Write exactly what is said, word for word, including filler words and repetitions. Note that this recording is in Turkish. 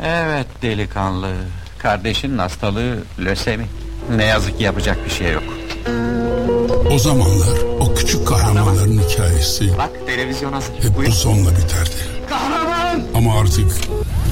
Evet delikanlı, kardeşinin hastalığı lösemi. Ne yazık ki yapacak bir şey yok. O zamanlar o küçük kahramanların hikayesi Bak televizyon hazır. hep bu sonla biterdi. Kahraman! Ama artık